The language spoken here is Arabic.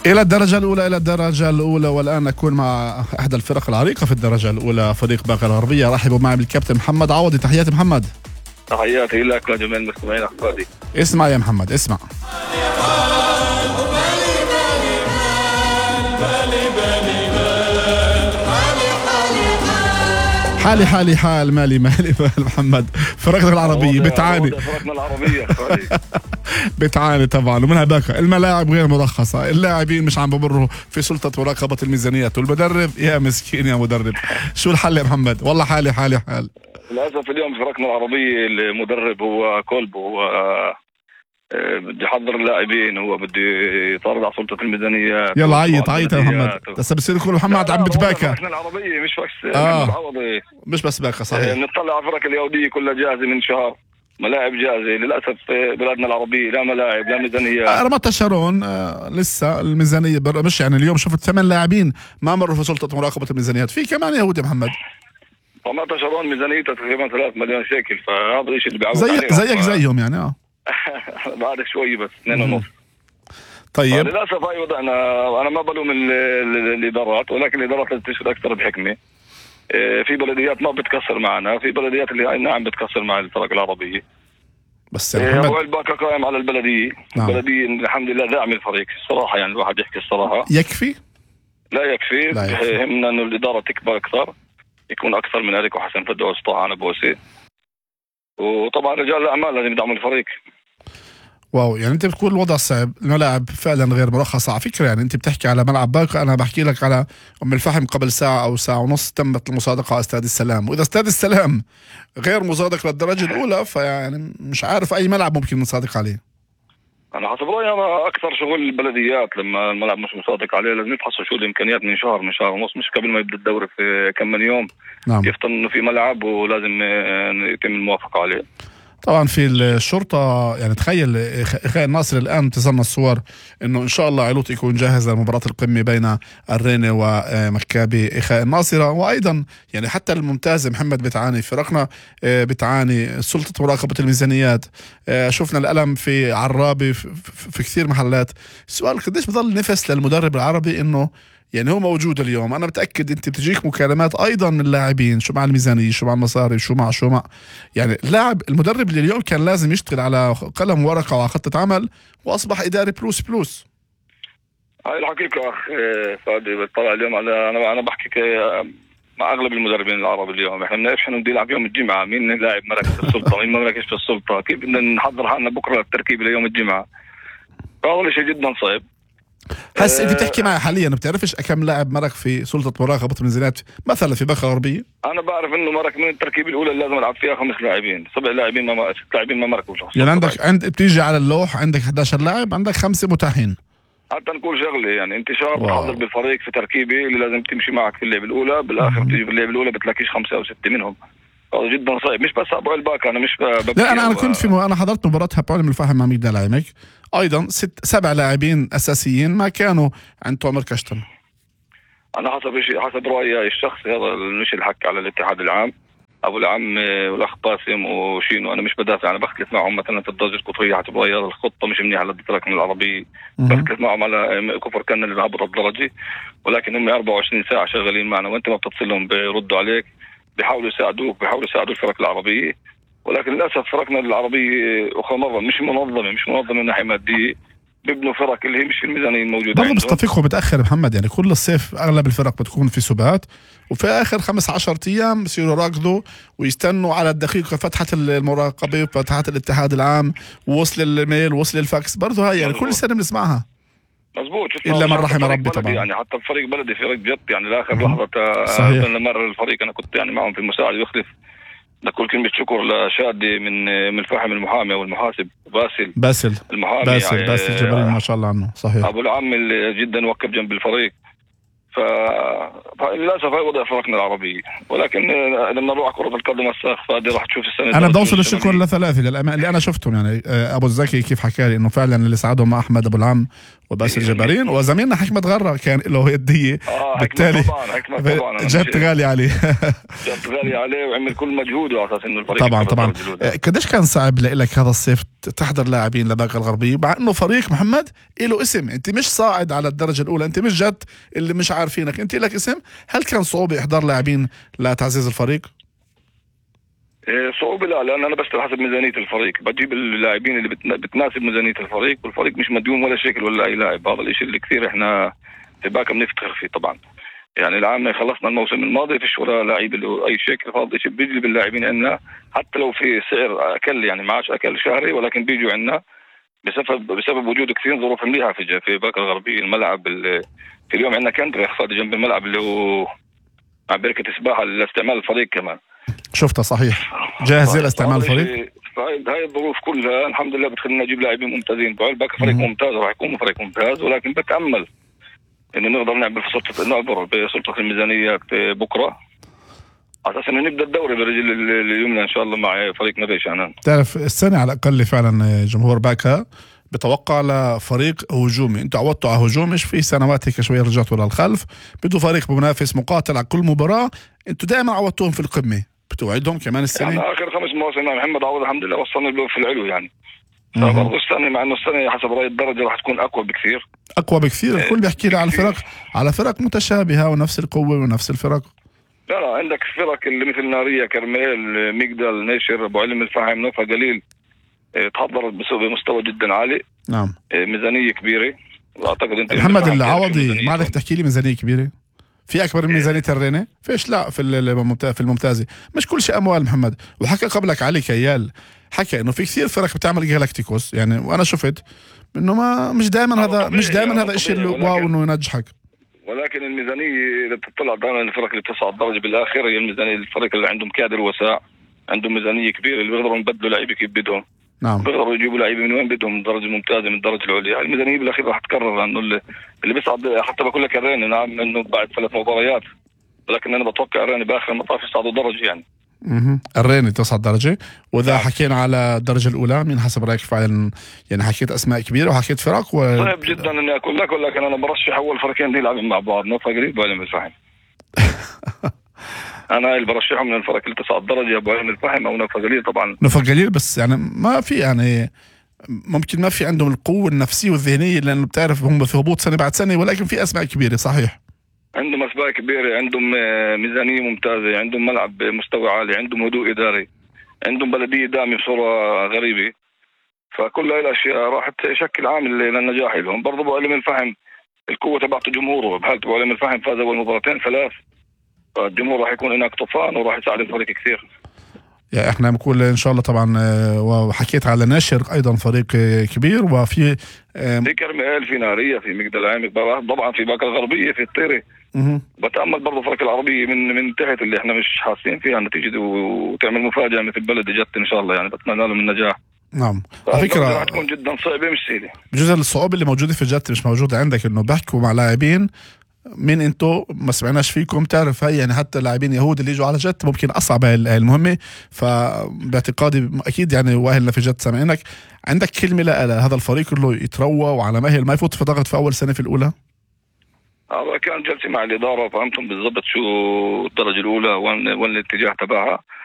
إلى الدرجة الأولى والآن نكون مع أحدى الفرق العريقة في الدرجة الأولى، فريق باقة الغربية. رحبوا معي بالكابتن محمد عوضي. تحياتي محمد. تحياتي لك لجميع المستمعين أحبابي. اسمع يا محمد، اسمع. حالي حالي حال مالي مالي محمد. فرقنا العربية بتعاني. فرقنا العربية بتعاني طبعا، ومنها باقة. الملاعب غير مرخصة، اللاعبين مش عم بمروا في سلطة مراقبة الميزانيات، والمدرب يا مسكين يا مدرب. شو الحل يا محمد؟ والله حالي حال. للأسف اليوم فرقنا العربية المدرب هو كولب، هو بده يحضر اللاعبين، هو بده يطارد على سلطة الميزانيات. يلا عيط يا محمد. بس بصير يقول محمد عم بتباكى. فرقنا العربية مش بس مش بس باكى، صحيح. نطلع على الفرق اليهودية كلها جاهزة من شهر، ملاعب جاهزة. للأسف بلادنا العربية لا ملاعب لا ميزانية. رمضة شارون لسه الميزانية مش يعني اليوم شفت 8 لاعبين ما مروا في سلطة مراقبة الميزانيات. في كمان يهودي محمد. رمضة شارون ميزانيتها تقريبا 3 مليون شيكل، فهذا الشيء اللي بيعوض زيك زيهم يعني. بعدك شوي بس 2.5. طيب للأسف هاي وضعنا. أنا ما بلوم الإدارات، ولكن الإدارات لازم تشتغل أكثر بحكمة. في بلديات ما بتكسر معنا، في بلديات اللي نعم بتكسر مع الفرق العربية. بس يا محمد أبو الباكا قائم على البلدية. نعم. البلدية الحمد لله داعم الفريق الصراحة، يعني الواحد يحكي الصراحة. يكفي؟ لا يكفي. يهمنا إنه الإدارة تكبر أكثر، يكون أكثر من ذلك. وحسن فدو وسطاعنا بوسي، وطبعا رجال الأعمال لازم يدعموا الفريق. واو، يعني انت بتقول الوضع صعب، الملاعب فعلا غير مرخصة. على فكرة يعني انت بتحكي على ملعب باقة، انا بحكي لك على ام الفحم قبل ساعة او ساعة ونص تمت المصادقة على استاد السلام، واذا استاد السلام غير مصادق للدرجة الاولى فيعني مش عارف اي ملعب ممكن نصادق عليه. انا حسب رايي انا اكثر شغل البلديات، لما الملعب مش مصادق عليه لازم يفحصوا شو الامكانيات من شهر ونص، مش قبل ما يبدا الدوري في كم من يوم. نعم. يفتن انه في ملعب ولازم يتم الموافقة عليه. طبعا في الشرطة يعني تخيل إخاء الناصر الآن تظن الصور إنه إن شاء الله علوت يكون جاهز لمباراة القمة بين الرينة ومكابي إخاء الناصرة. وأيضا يعني حتى الممتاز محمد بتعاني، فرقنا بتعاني، سلطة مراقبة الميزانيات. شفنا الألم في عرابي في كثير محلات. السؤال قديش بضل نفس للمدرب العربي إنه يعني هو موجود اليوم. أنا متأكد أنت بتجيك مكالمات أيضا من اللاعبين، شو مع الميزانية، شو مع المصاري، شو مع يعني المدرب اللي اليوم كان لازم يشتغل على قلم ورقة وعلى خطة عمل، وأصبح إداري بلوس. هاي الحقيقة أخ فادي. بتطلع اليوم على أنا بحكي مع أغلب المدربين العرب اليوم. إحنا بنعرف شنو بدي يلعب يوم الجمعة، مين لاعب مركز في السلطة مين ما مركز في السلطة، كيف بدنا نحضر حالنا بكرة للتركيب ليوم الجمعة. فهذا شيء جدا صعب. هسه انت بتحكي معي حاليا بتعرفش كم لاعب مرق في سلطة مراقبة الميزانيات مثلا في باقة غربية؟ انا بعرف انه مرق من التركيب الاولى اللي لازم العب فيها 5 لاعبين، 7 لاعبين ما 6 لاعبين ما مرقوا. يعني بتيجي على اللوح عندك 11 لاعب، عندك 5 متاحين. حتى نقول شغله، يعني انت شاب بتحضر بالفريق في تركيبه اللي لازم تمشي معك في اللعبه الاولى، بالاخر بتيجي في اللعبه الاولى بتلاقيش 5 أو 6 منهم. هذا جدا صعب. مش بس ابو الباك، انا مش لا انا كنت انا حضرت مباراة هبول من الفحم مع ميدان العمك، ايضا 7 لاعبين اساسيين ما كانوا عند تومر كشتن. انا حسب رايي الشخصي، هذا مش الحق على الاتحاد العام. ابو العم والاخ باسم وشينو انا مش بدافع، انا بختلف معهم مثلا في الدرجه القطريه حسب رايي الخطه مش منيحه ضد الركن العربي. بختلف معهم على كفر كان اللي هبط الدرجه، ولكن هم 24 ساعه شغالين معنا، وانت ما بتتصل لهم بيردوا عليك، بيحاولوا يساعدوك، بيحاولوا يساعدوا الفرق العربيه. ولكن للاسف فرقنا العربيه اخرى مره مش منظمه من ناحيه ماديه، بيبنوا فرق اللي هي مش في الميزانيه الموجوده. برضه بيصطفقوا متاخر محمد، يعني كل الصيف اغلب الفرق بتكون في سبات، وفي اخر 15 ايام بصيروا راكضوا ويستنوا على الدقيقه فتحه المراقبه وفتحه الاتحاد العام، ووصل الميل ووصل الفاكس. برضه هاي يعني كل سنه بنسمعها. مزبوط. الا من رحم ربي طبعا. يعني حتى الفريق بلدي فريق جد، يعني لاخر لحظه مر الفريق. انا كنت يعني معهم في المساعد يخلف نقول كلمة شكر لشادي من الفحم المحامي والمحاسب باسل المحامي باسل جبرين ما شاء الله عنه. صحيح. ابو العم اللي جدا وقف جنب الفريق. فللاسف هاي وضع فرقنا العربي. ولكن لما نروح كرة القدم الساخ فادي راح تشوف السنة. انا بدي اوصل الشكر لثلاثه اللي انا شفتهم، يعني ابو الزكي كيف حكى لي انه فعلا اللي ساعدهم مع احمد ابو العم وباسل جبارين، وزميلنا حكمت غرة كان له يدية، بالتالي جت غالي عليه. جت غالي عليه وعمل كل مجهوده على اساس انه الفريق طبعا. قديش كان صعب لك هذا الصيف تحضر لاعبين لباقة الغربية مع انه فريق محمد له اسم؟ انت مش صاعد على الدرجة الاولى، انت مش جت اللي مش عارفينك، انت لك اسم. هل كان صعوبة احضار لاعبين لتعزيز الفريق؟ صعوبة لا، لأن أنا بشتغل حسب ميزانية الفريق، بجيب اللاعبين اللي بتناسب ميزانية الفريق، والفريق مش مديون ولا شكل ولا أي لاعب. هذا الشيء اللي كثير إحنا في باكا بنفتخر فيه طبعا. يعني العام خلصنا الموسم الماضي فيش ولا لاعب له أي شكل، فهذا الشيء بيجي باللاعبين عندنا حتى لو في سعر أقل، يعني معاش أقل شهري، ولكن بيجوا عندنا بسبب وجود كثير ظروف مليحة في باكا الغربية. الملعب في اليوم عندنا كنتري فاضي جنب الملعب اللي هو مع بركة سباحة لاستعمال الفريق كمان. شفتها صحيح، جاهزة لاستعمال الفريق. هاي الظروف كلها الحمد لله بتخلينا نجيب لاعبين ممتازين. بعول باكا فريق ممتاز، راح يكون فريق ممتاز، ولكن بتأمل انه نقدر نعمل نعبر بسلطة الميزانيات بكرة على اساس انه نبدا الدوري برجل اليمنى ان شاء الله مع فريق نبي شعنان. تعرف السنة على الاقل فعلا جمهور باكا بتوقع لفريق هجومي. انتوا عودتوا على هجوم، مش في سنوات هيك شويه رجعتوا للخلف، بدو فريق منافس مقاتل على كل مباراة. انتوا دائما عودتوهم في القمة، بتوعدهم كمان السنة؟ يعني اخر 5 مواسم محمد عوض الحمد لله وصلنا له في العلو يعني. فبرضه السنة مع انه السنة حسب رأي الدرجة راح تكون اقوى بكثير. الكل بيحكي لي على فرق متشابهة ونفس القوة ونفس الفرق. لا عندك فرق اللي مثل نارية، كرميل، ميقدال، نيشر، ابو علم، الفحم، نوفا، قليل تحضرت بمستوى جدا عالي. نعم. ميزانية كبيرة. واعتقد انت محمد العوضي ما بدك تحكي لي ميزانية كبيرة؟ في اكبر من ميزانية الرينة؟ فيش؟ لا في الممتازة مش كل شيء اموال محمد. وحكى قبلك علي كيال، حكى انه في كثير فرق بتعمل جالاكتيكوس يعني، وانا شفت انه ما مش دائما هذا الشيء اللي واو انه ينجحك. ولكن الميزانية اللي بتطلع دائما الفرق اللي بتصعد درجة بالاخر هي الميزانية، الفرق اللي عندهم كادر وساع، عندهم ميزانية كبيرة، اللي بيقدروا يبدلوا لعيبة كيف بدهم. نعم. بيقدروا يجيبوا لعيبة من وين بدهم، من الدرجة الممتازة، من الدرجة العليا. الميزانية بالاخير راح تكرر، لانه اللي بيصعد حتى بقول لك الرين، نعم انه بعد 3 مباريات، ولكن انا بتوقع الرين باخر المطاف يصعدوا درجة يعني. الرين تصعد درجة. واذا حكينا على الدرجة الاولى، مين حسب رايك فعلا؟ يعني حكيت اسماء كبيرة وحكيت فرق صعب جدا اني اقول لك، ولكن انا برشح اول فريقين دي يلعبوا مع بعض، نوفا قريب وعلم الفحم. انا اللي برشحهم من الفرق اللي تصعد درجة، ابو علم الفحم او نوفا قليل. طبعا نوفا قليل بس يعني ما في، يعني ممكن ما في عندهم القوة النفسية والذهنية، لأنه بتعرف هم في هبوط سنة بعد سنة، ولكن في أسماء كبيرة. صحيح، عندهم أسماء كبيرة، عندهم ميزانية ممتازة، عندهم ملعب مستوى عالي، عندهم هدوء إداري، عندهم بلدية داعمة بصورة غريبة. فكل هاي الأشياء راح تشكل عامل للنجاح لهم. برضه أبو علم الفحم القوة تبعت جمهوره، بحالة أبو علم الفحم فاز أول مباراتين 3، فالجمهور راح يكون هناك طوفان وراح يساعد الفريق كثير. يعني احنا بنقول ان شاء الله طبعا. وحكيت على ناشر ايضا فريق كبير، وفي في كرميل، في نارية، في ميقدال عامك، طبعا في باكا الغربية، في الطيرة. بتأمل برضه فرق العربية من تحت اللي احنا مش حاسين فيها نتيجة، وتعمل مفاجأة مثل بلد جت ان شاء الله. يعني بتمنى لهم النجاح. نعم. على فكرة راح تكون جدا صعبة مش سهلة. بجزء الصعوبة اللي موجودة في جت مش موجودة عندك، انه بحكوا مع لاعبين مين انتو ما سمعناش فيكم. تعرف هاي يعني حتى اللاعبين يهود اللي يجوا على جت ممكن اصعب هاي المهمة. فباعتقادي اكيد يعني واهلنا في جت سامعينك. عندك كلمة لهذا الفريق كله يتروى وعلى مهل ما يفوت في ضغط في اول سنة في الاولى؟ كان جلسة مع الإدارة، فهمتم بالضبط شو الدرجة الأولى وين الاتجاه تبعها.